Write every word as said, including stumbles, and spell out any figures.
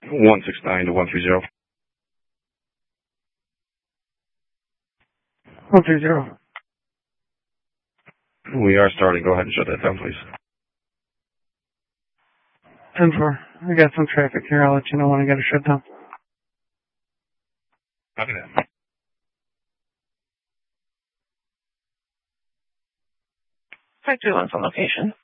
one six nine to one three zero. one three zero. We are starting. Go ahead and shut that down, please. ten four. I got some traffic here. I'll let you know when I got to shut down. Copy that. five three one's on location.